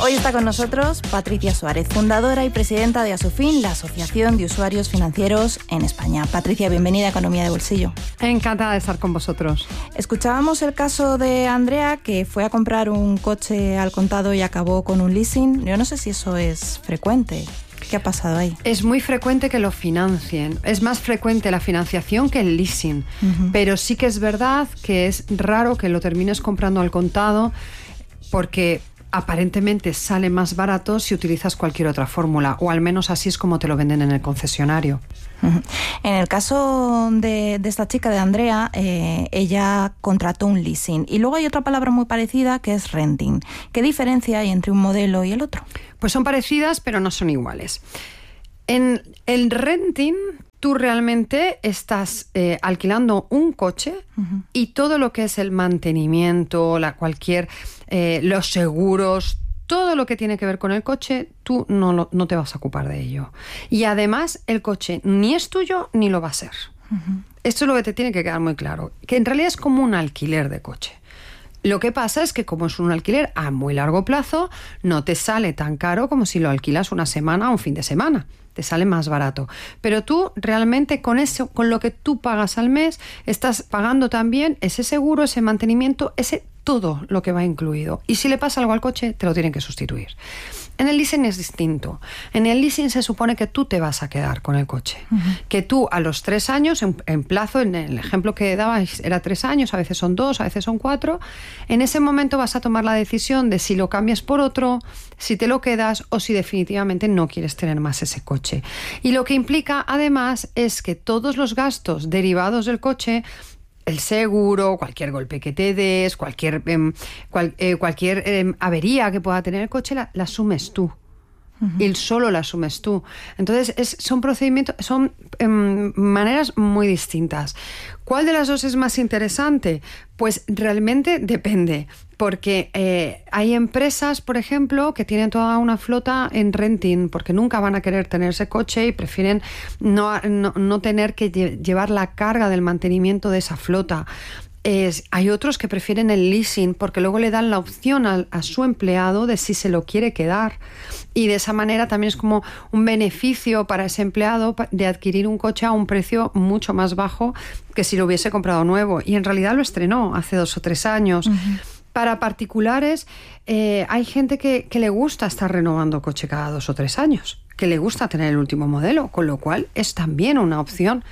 Hoy está con nosotros Patricia Suárez, fundadora y presidenta de Asufin, la Asociación de Usuarios Financieros en España. Patricia, bienvenida a Economía de Bolsillo. Encantada de estar con vosotros. Escuchábamos el caso de Andrea, que fue a comprar un coche al contado y acabó con un leasing. Yo no sé si eso es frecuente. ¿Qué ha pasado ahí? Es muy frecuente que lo financien. Es más frecuente la financiación que el leasing. Pero sí que es verdad que es raro que lo termines comprando al contado, porque aparentemente sale más barato si utilizas cualquier otra fórmula, o al menos así es como te lo venden en el concesionario. En el caso de esta chica, de Andrea, ella contrató un leasing. Y luego hay otra palabra muy parecida que es renting. ¿Qué diferencia hay entre un modelo y el otro? Pues son parecidas, pero no son iguales. En el renting, tú realmente estás alquilando un coche y todo lo que es el mantenimiento, los seguros, todo lo que tiene que ver con el coche, tú no te vas a ocupar de ello. Y además, el coche ni es tuyo ni lo va a ser. Esto es lo que te tiene que quedar muy claro, que en realidad es como un alquiler de coche. Lo que pasa es que como es un alquiler a muy largo plazo, no te sale tan caro como si lo alquilas una semana o un fin de semana. Te sale más barato. Pero tú realmente con eso, con lo que tú pagas al mes, estás pagando también ese seguro, ese mantenimiento, todo lo que va incluido. Y si le pasa algo al coche, te lo tienen que sustituir. En el leasing es distinto. En el leasing se supone que tú te vas a quedar con el coche. Que tú a los 3 años, en plazo, en el ejemplo que dabais era 3 años, a veces son 2, a veces son 4, en ese momento vas a tomar la decisión de si lo cambias por otro, si te lo quedas o si definitivamente no quieres tener más ese coche. Y lo que implica además es que todos los gastos derivados del coche, el seguro, cualquier golpe que te des, cualquier avería que pueda tener el coche, la asumes tú. Y solo la asumes tú. Entonces, son procedimientos, son maneras muy distintas. ¿Cuál de las dos es más interesante? Pues realmente depende. Porque hay empresas, por ejemplo, que tienen toda una flota en renting, porque nunca van a querer tener ese coche y prefieren no tener que llevar la carga del mantenimiento de esa flota. Hay otros que prefieren el leasing porque luego le dan la opción a su empleado de si se lo quiere quedar, y de esa manera también es como un beneficio para ese empleado de adquirir un coche a un precio mucho más bajo que si lo hubiese comprado nuevo, y en realidad lo estrenó hace 2 o 3 años. Para particulares, hay gente que le gusta estar renovando coche cada 2 o 3 años, que le gusta tener el último modelo, con lo cual es también una opción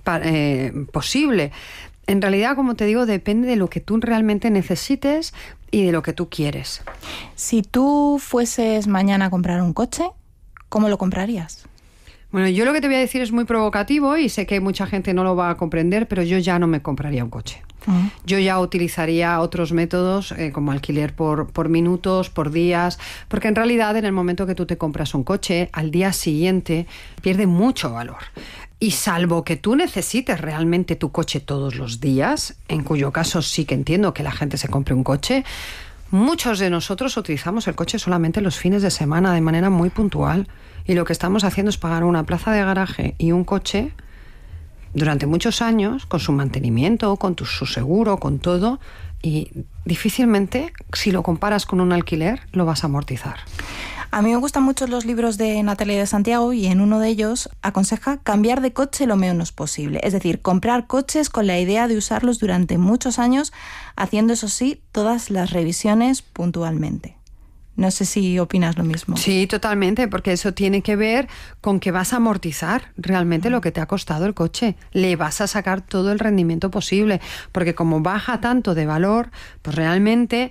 posible. En realidad, como te digo, depende de lo que tú realmente necesites y de lo que tú quieres. Si tú fueses mañana a comprar un coche, ¿cómo lo comprarías? Bueno, yo lo que te voy a decir es muy provocativo y sé que mucha gente no lo va a comprender, pero yo ya no me compraría un coche. Yo ya utilizaría otros métodos como alquiler por minutos, por días, porque en realidad en el momento que tú te compras un coche, al día siguiente pierde mucho valor. Y salvo que tú necesites realmente tu coche todos los días, en cuyo caso sí que entiendo que la gente se compre un coche, muchos de nosotros utilizamos el coche solamente los fines de semana de manera muy puntual, y lo que estamos haciendo es pagar una plaza de garaje y un coche durante muchos años, con su mantenimiento, con su seguro, con todo, y difícilmente, si lo comparas con un alquiler, lo vas a amortizar. A mí me gustan mucho los libros de Natalia de Santiago, y en uno de ellos aconseja cambiar de coche lo menos posible. Es decir, comprar coches con la idea de usarlos durante muchos años, haciendo, eso sí, todas las revisiones puntualmente. No sé si opinas lo mismo. Sí, totalmente, porque eso tiene que ver con que vas a amortizar realmente lo que te ha costado el coche. Le vas a sacar todo el rendimiento posible, porque como baja tanto de valor, pues realmente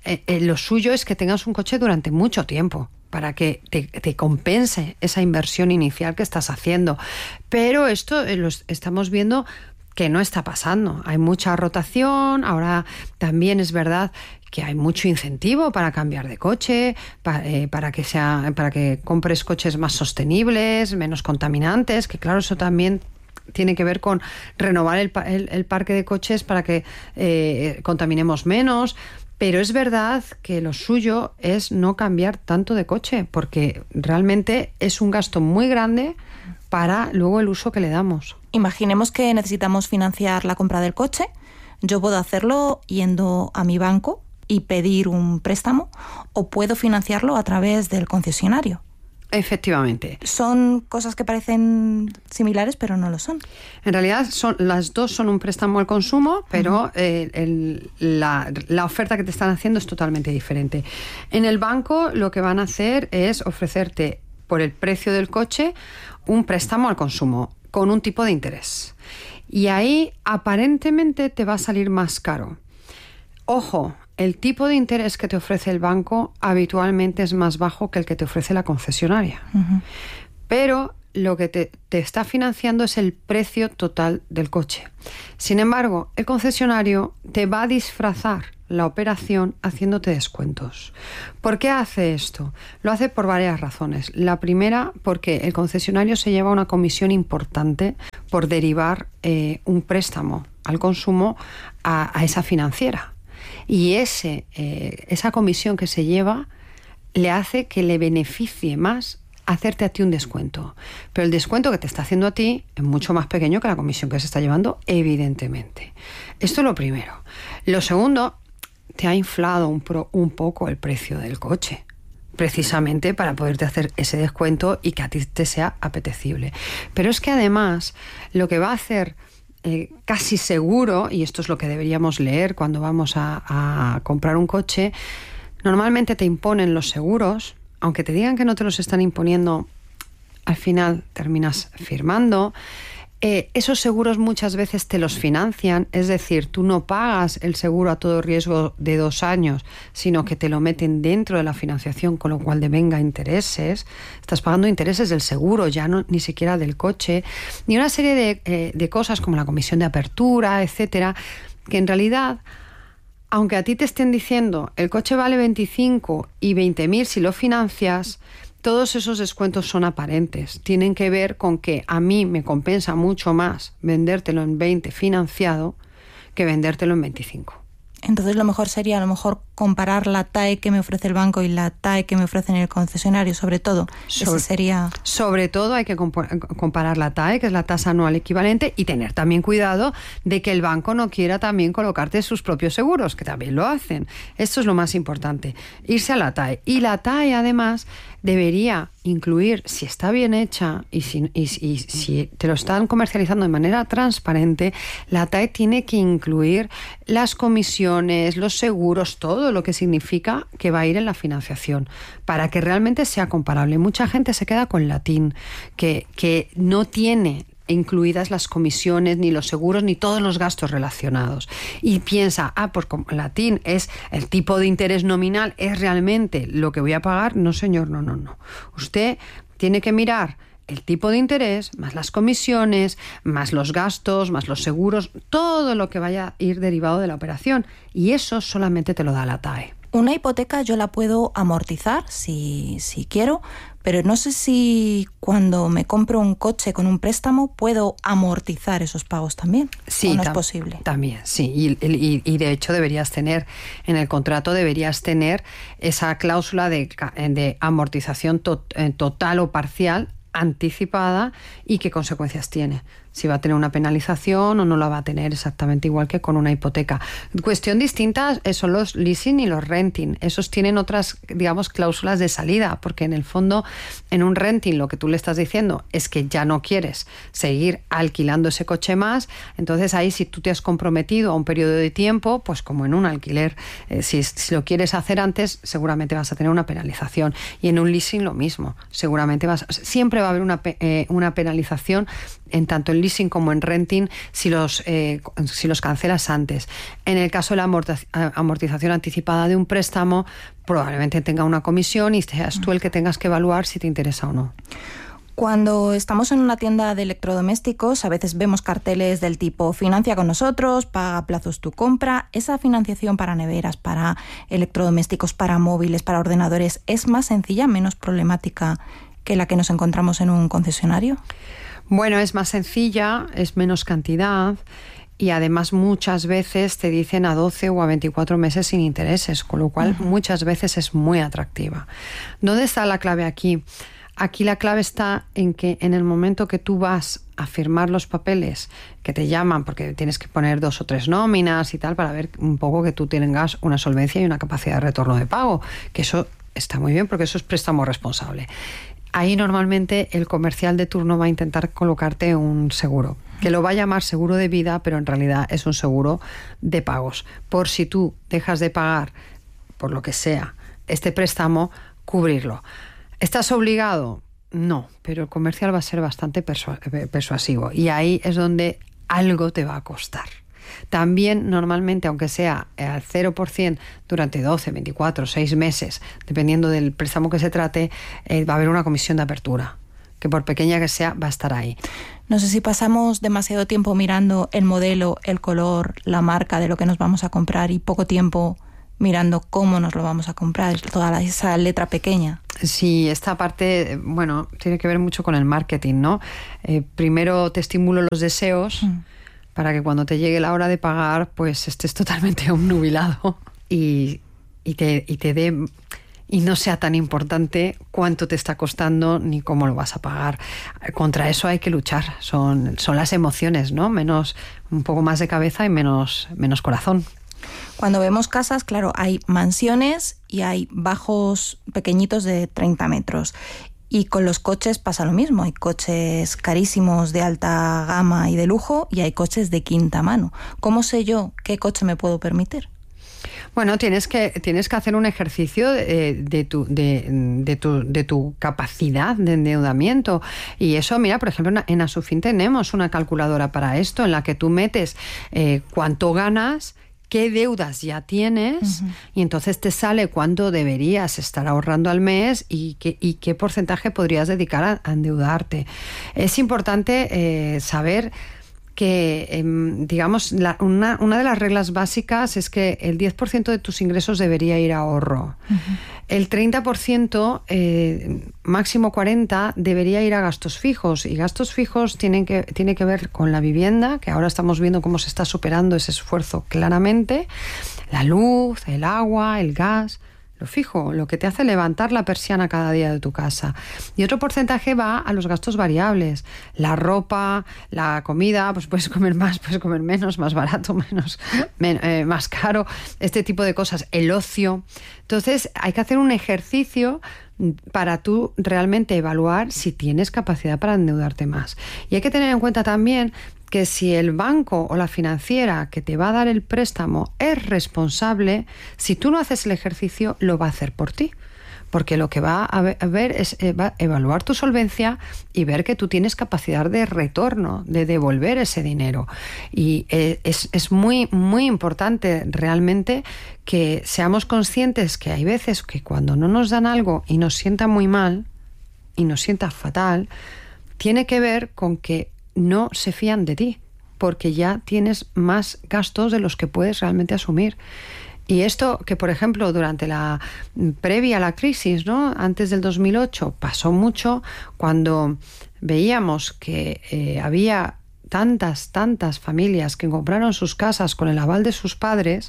lo suyo es que tengas un coche durante mucho tiempo, para que te compense esa inversión inicial que estás haciendo. Pero esto lo estamos viendo que no está pasando. Hay mucha rotación. Ahora también es verdad que hay mucho incentivo para cambiar de coche, para que compres coches más sostenibles, menos contaminantes, que claro, eso también tiene que ver con renovar el parque de coches para que contaminemos menos. Pero es verdad que lo suyo es no cambiar tanto de coche, porque realmente es un gasto muy grande para luego el uso que le damos. Imaginemos que necesitamos financiar la compra del coche. Yo puedo hacerlo yendo a mi banco y pedir un préstamo, o puedo financiarlo a través del concesionario. Efectivamente. Son cosas que parecen similares, pero no lo son. En realidad, las dos son un préstamo al consumo, pero la oferta que te están haciendo es totalmente diferente. En el banco lo que van a hacer es ofrecerte, por el precio del coche, un préstamo al consumo con un tipo de interés. Y ahí, aparentemente, te va a salir más caro. Ojo, el tipo de interés que te ofrece el banco habitualmente es más bajo que el que te ofrece la concesionaria. Pero lo que te está financiando es el precio total del coche. Sin embargo, el concesionario te va a disfrazar la operación haciéndote descuentos. ¿Por qué hace esto? Lo hace por varias razones. La primera, porque el concesionario se lleva una comisión importante por derivar un préstamo al consumo a esa financiera. Y esa comisión que se lleva le hace que le beneficie más hacerte a ti un descuento. Pero el descuento que te está haciendo a ti es mucho más pequeño que la comisión que se está llevando, evidentemente. Esto es lo primero. Lo segundo, te ha inflado un poco el precio del coche, precisamente para poderte hacer ese descuento y que a ti te sea apetecible. Pero es que además lo que va a hacer casi seguro, y esto es lo que deberíamos leer cuando vamos a comprar un coche, normalmente te imponen los seguros, aunque te digan que no te los están imponiendo, al final terminas firmando. Esos seguros muchas veces te los financian, es decir, tú no pagas el seguro a todo riesgo de 2 años, sino que te lo meten dentro de la financiación, con lo cual devenga intereses. Estás pagando intereses del seguro, ya no ni siquiera del coche, ni una serie de cosas como la comisión de apertura, etcétera, que en realidad, aunque a ti te estén diciendo el coche vale 25 y 20.000 si lo financias, todos esos descuentos son aparentes. Tienen que ver con que a mí me compensa mucho más vendértelo en 20 financiado que vendértelo en 25. Entonces lo mejor sería comparar la TAE que me ofrece el banco y la TAE que me ofrece en el concesionario, sobre todo. Sobre todo hay que comparar la TAE, que es la tasa anual equivalente, y tener también cuidado de que el banco no quiera también colocarte sus propios seguros, que también lo hacen. Esto es lo más importante, irse a la TAE. Y la TAE además debería incluir, si está bien hecha y si te lo están comercializando de manera transparente, la TAE tiene que incluir las comisiones, los seguros, todo lo que significa que va a ir en la financiación, para que realmente sea comparable. Mucha gente se queda con Latín, que no tiene incluidas las comisiones, ni los seguros, ni todos los gastos relacionados. Y piensa, pues como Latín es el tipo de interés nominal, ¿es realmente lo que voy a pagar? No, señor, no. Usted tiene que mirar el tipo de interés, más las comisiones, más los gastos, más los seguros, todo lo que vaya a ir derivado de la operación. Y eso solamente te lo da la TAE. Una hipoteca yo la puedo amortizar si quiero, pero no sé si cuando me compro un coche con un préstamo puedo amortizar esos pagos también. Sí, ¿O no es posible? También, sí. Y de hecho deberías tener, en el contrato deberías tener esa cláusula de amortización total o parcial anticipada y qué consecuencias tiene. Si va a tener una penalización o no la va a tener, exactamente igual que con una hipoteca. Cuestión distinta son los leasing y los renting. Esos tienen otras, digamos, cláusulas de salida, porque en el fondo, en un renting, lo que tú le estás diciendo es que ya no quieres seguir alquilando ese coche más. Entonces ahí, si tú te has comprometido a un periodo de tiempo, pues como en un alquiler, si lo quieres hacer antes, seguramente vas a tener una penalización. Y en un leasing lo mismo. Seguramente siempre va a haber una penalización en tanto en leasing como en renting si los cancelas antes. En el caso de la amortización anticipada de un préstamo, probablemente tenga una comisión y seas tú el que tengas que evaluar si te interesa o no. Cuando estamos en una tienda de electrodomésticos, a veces vemos carteles del tipo financia con nosotros, paga a plazos tu compra. ¿Esa financiación para neveras, para electrodomésticos, para móviles, para ordenadores, es más sencilla, menos problemática que la que nos encontramos en un concesionario? Bueno, es más sencilla, es menos cantidad y además muchas veces te dicen a 12 o a 24 meses sin intereses, con lo cual muchas veces es muy atractiva. ¿Dónde está la clave aquí? Aquí la clave está en que en el momento que tú vas a firmar los papeles que te llaman, porque tienes que poner 2 o 3 nóminas y tal, para ver un poco que tú tengas una solvencia y una capacidad de retorno de pago, que eso está muy bien porque eso es préstamo responsable. Ahí normalmente el comercial de turno va a intentar colocarte un seguro, que lo va a llamar seguro de vida, pero en realidad es un seguro de pagos. Por si tú dejas de pagar, por lo que sea, este préstamo, cubrirlo. ¿Estás obligado? No, pero el comercial va a ser bastante persuasivo y ahí es donde algo te va a costar. También normalmente, aunque sea al 0% durante 12, 24, 6 meses, dependiendo del préstamo que se trate, va a haber una comisión de apertura, que por pequeña que sea, va a estar ahí. No sé si pasamos demasiado tiempo mirando el modelo, el color, la marca de lo que nos vamos a comprar y poco tiempo mirando cómo nos lo vamos a comprar, toda esa letra pequeña. Sí, esta parte, bueno, tiene que ver mucho con el marketing, ¿no? Primero te estimulo los deseos para que cuando te llegue la hora de pagar, pues estés totalmente obnubilado y te dé... Y no sea tan importante cuánto te está costando ni cómo lo vas a pagar. Contra eso hay que luchar. Son las emociones, ¿no? Un poco más de cabeza y menos corazón. Cuando vemos casas, claro, hay mansiones y hay bajos pequeñitos de 30 metros. Y con los coches pasa lo mismo. Hay coches carísimos de alta gama y de lujo y hay coches de quinta mano. ¿Cómo sé yo qué coche me puedo permitir? Bueno, tienes que hacer un ejercicio de tu capacidad de endeudamiento. Y eso, mira, por ejemplo, en Asufin tenemos una calculadora para esto, en la que tú metes cuánto ganas, qué deudas ya tienes, y entonces te sale cuánto deberías estar ahorrando al mes y qué porcentaje podrías dedicar a endeudarte. Es importante saber que, digamos, una de las reglas básicas es que el 10% de tus ingresos debería ir a ahorro. El 30%, máximo 40%, debería ir a gastos fijos. Y gastos fijos tiene que ver con la vivienda, que ahora estamos viendo cómo se está superando ese esfuerzo claramente. La luz, el agua, el gas... Lo fijo, lo que te hace levantar la persiana cada día de tu casa. Y otro porcentaje va a los gastos variables. La ropa, la comida, pues puedes comer más, puedes comer menos, más barato, más caro, este tipo de cosas. El ocio. Entonces hay que hacer un ejercicio para tú realmente evaluar si tienes capacidad para endeudarte más. Y hay que tener en cuenta también que si el banco o la financiera que te va a dar el préstamo es responsable, si tú no haces el ejercicio, lo va a hacer por ti. Porque lo que va a ver es va a evaluar tu solvencia y ver que tú tienes capacidad de retorno, de devolver ese dinero. Y es muy, muy importante realmente que seamos conscientes que hay veces que cuando no nos dan algo y nos sienta muy mal y nos sienta fatal, tiene que ver con que no se fían de ti, porque ya tienes más gastos de los que puedes realmente asumir. Y esto que, por ejemplo, durante la previa a la crisis, ¿no?, antes del 2008, pasó mucho cuando veíamos que había tantas familias que compraron sus casas con el aval de sus padres.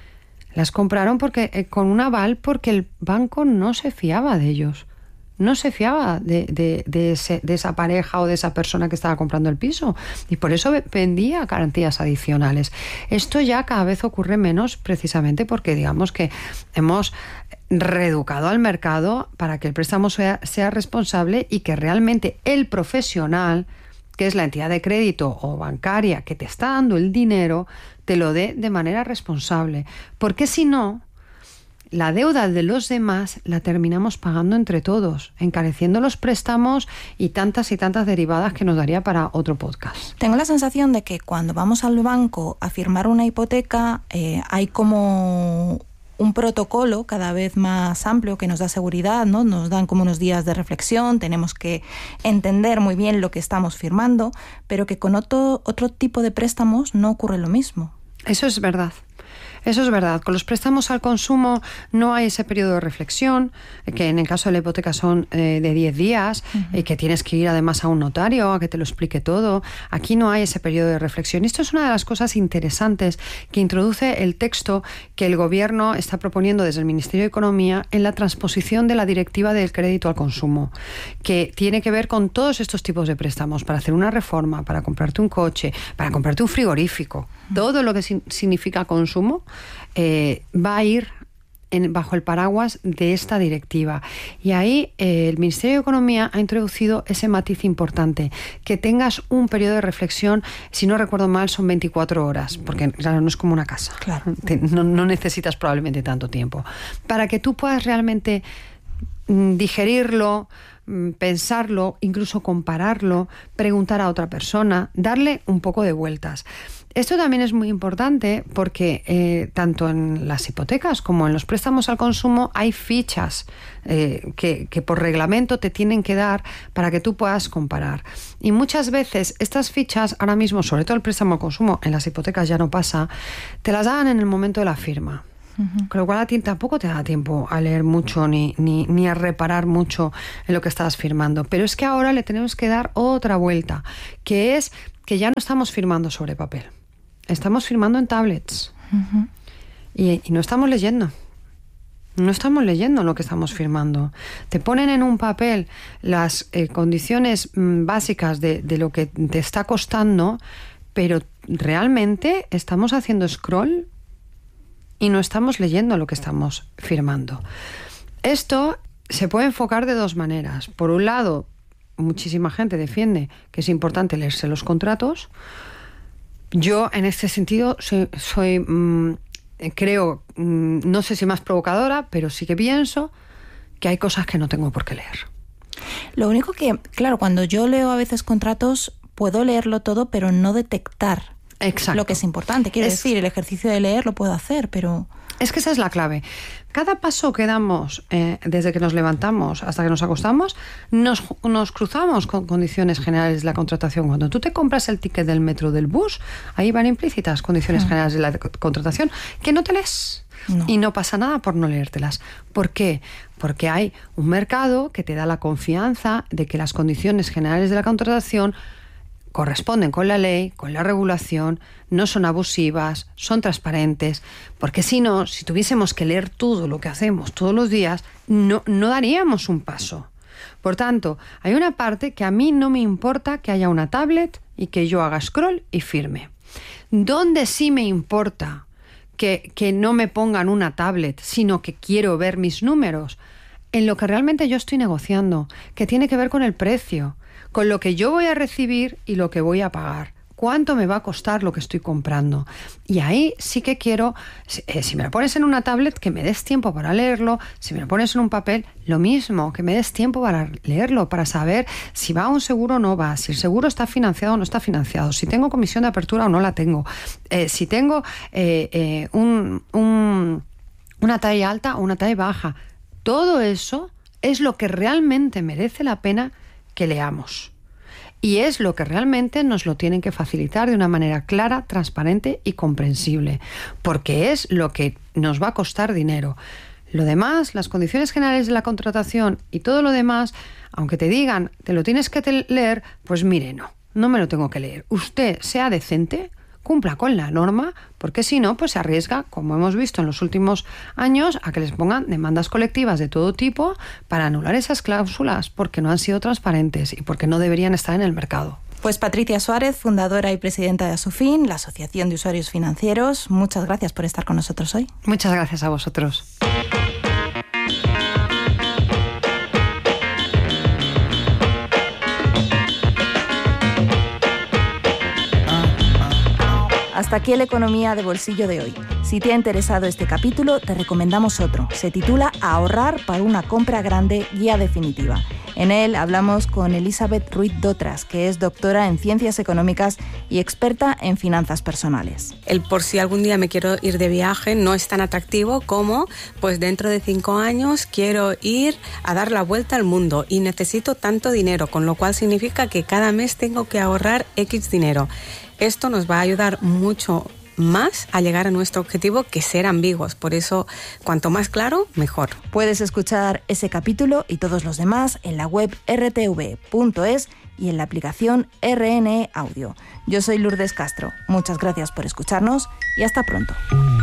Las compraron con un aval porque el banco no se fiaba de ellos. No se fiaba de esa pareja o de esa persona que estaba comprando el piso, y por eso vendía garantías adicionales. Esto ya cada vez ocurre menos, precisamente porque digamos que hemos reeducado al mercado para que el préstamo sea responsable y que realmente el profesional, que es la entidad de crédito o bancaria que te está dando el dinero, te lo dé de manera responsable. Porque si no, la deuda de los demás la terminamos pagando entre todos, encareciendo los préstamos y tantas derivadas que nos daría para otro podcast. Tengo la sensación de que cuando vamos al banco a firmar una hipoteca, hay como un protocolo cada vez más amplio que nos da seguridad, ¿no? Nos dan como unos días de reflexión, tenemos que entender muy bien lo que estamos firmando, pero que con otro tipo de préstamos no ocurre lo mismo. Eso es verdad. Eso es verdad. Con los préstamos al consumo no hay ese periodo de reflexión, que en el caso de la hipoteca son de 10 días, y que tienes que ir además a un notario a que te lo explique todo. Aquí no hay ese periodo de reflexión. Y esto es una de las cosas interesantes que introduce el texto que el Gobierno está proponiendo desde el Ministerio de Economía en la transposición de la Directiva del Crédito al Consumo, que tiene que ver con todos estos tipos de préstamos, para hacer una reforma, para comprarte un coche, para comprarte un frigorífico. Todo lo que significa consumo va a ir bajo el paraguas de esta directiva. Y ahí el Ministerio de Economía ha introducido ese matiz importante, que tengas un periodo de reflexión, si no recuerdo mal, son 24 horas, porque claro, no es como una casa. Claro. No necesitas probablemente tanto tiempo, para que tú puedas realmente digerirlo, pensarlo, incluso compararlo, preguntar a otra persona, darle un poco de vueltas. Esto también es muy importante porque tanto en las hipotecas como en los préstamos al consumo hay fichas que por reglamento te tienen que dar para que tú puedas comparar. Y muchas veces estas fichas, ahora mismo, sobre todo el préstamo al consumo, en las hipotecas ya no pasa, te las dan en el momento de la firma. Con lo cual a ti tampoco te da tiempo a leer mucho ni a reparar mucho en lo que estás firmando. Pero es que ahora le tenemos que dar otra vuelta, que es que ya no estamos firmando sobre papel. Estamos firmando en tablets. Y no estamos leyendo. No estamos leyendo lo que estamos firmando. Te ponen en un papel las condiciones básicas de lo que te está costando, pero realmente estamos haciendo scroll y no estamos leyendo lo que estamos firmando. Esto se puede enfocar de dos maneras. Por un lado, muchísima gente defiende que es importante leerse los contratos. Yo, en este sentido, creo, no sé si más provocadora, pero sí que pienso que hay cosas que no tengo por qué leer. Lo único que, claro, cuando yo leo a veces contratos, puedo leerlo todo, pero no detectar lo que es importante. Quiero decir, el ejercicio de leer lo puedo hacer, pero... Es que esa es la clave. Cada paso que damos desde que nos levantamos hasta que nos acostamos, nos cruzamos con condiciones generales de la contratación. Cuando tú te compras el ticket del metro, del bus, ahí van implícitas condiciones generales de la contratación que no te lees. No. Y no pasa nada por no leértelas. ¿Por qué? Porque hay un mercado que te da la confianza de que las condiciones generales de la contratación corresponden con la ley, con la regulación, no son abusivas, son transparentes, porque si no, si tuviésemos que leer todo lo que hacemos todos los días, no daríamos un paso. Por tanto, hay una parte que a mí no me importa que haya una tablet y que yo haga scroll y firme. Donde sí me importa que no me pongan una tablet, sino que quiero ver mis números, en lo que realmente yo estoy negociando, que tiene que ver con el precio, con lo que yo voy a recibir y lo que voy a pagar. ¿Cuánto me va a costar lo que estoy comprando? Y ahí sí que quiero, si me lo pones en una tablet, que me des tiempo para leerlo. Si me lo pones en un papel, lo mismo, que me des tiempo para leerlo, para saber si va a un seguro o no va, si el seguro está financiado o no está financiado, si tengo comisión de apertura o no la tengo, si tengo una talla alta o una talla baja. Todo eso es lo que realmente merece la pena que leamos. Y es lo que realmente nos lo tienen que facilitar de una manera clara, transparente y comprensible, porque es lo que nos va a costar dinero. Lo demás, las condiciones generales de la contratación y todo lo demás, aunque te digan, te lo tienes que leer, pues mire, no me lo tengo que leer. Usted sea decente, cumpla con la norma, porque si no, pues se arriesga, como hemos visto en los últimos años, a que les pongan demandas colectivas de todo tipo para anular esas cláusulas, porque no han sido transparentes y porque no deberían estar en el mercado. Pues Patricia Suárez, fundadora y presidenta de Asufin, la Asociación de Usuarios Financieros, muchas gracias por estar con nosotros hoy. Muchas gracias a vosotros. Hasta aquí el Economía de Bolsillo de hoy. Si te ha interesado este capítulo, te recomendamos otro. Se titula Ahorrar para una compra grande, guía definitiva. En él hablamos con Elizabeth Ruiz Dotras, que es doctora en Ciencias Económicas y experta en finanzas personales. El por si algún día me quiero ir de viaje no es tan atractivo como, pues dentro de 5 años quiero ir a dar la vuelta al mundo y necesito tanto dinero, con lo cual significa que cada mes tengo que ahorrar X dinero. Esto nos va a ayudar mucho más a llegar a nuestro objetivo que ser ambiguos. Por eso, cuanto más claro, mejor. Puedes escuchar ese capítulo y todos los demás en la web rtv.es y en la aplicación RNE Audio. Yo soy Lourdes Castro. Muchas gracias por escucharnos y hasta pronto.